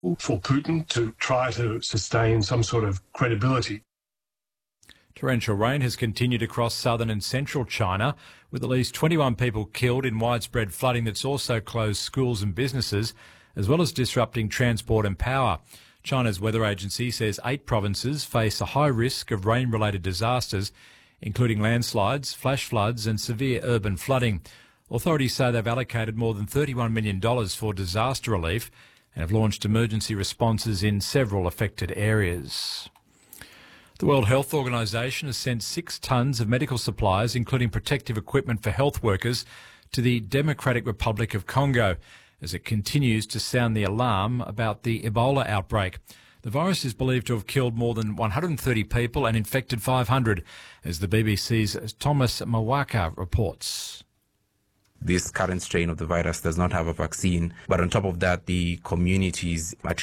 for Putin to try to sustain some sort of credibility. Torrential rain has continued across southern and central China, with at least 21 people killed in widespread flooding that's also closed schools and businesses, as well as disrupting transport and power. China's weather agency says 8 provinces face a high risk of rain-related disasters, including landslides, flash floods and severe urban flooding. Authorities say they've allocated more than $31 million for disaster relief and have launched emergency responses in several affected areas. The World Health Organization has sent 6 tonnes of medical supplies, including protective equipment for health workers, to the Democratic Republic of Congo as it continues to sound the alarm about the Ebola outbreak. The virus is believed to have killed more than 130 people and infected 500, as the BBC's Thomas Mawaka reports. This current strain of the virus does not have a vaccine, but on top of that, the communities are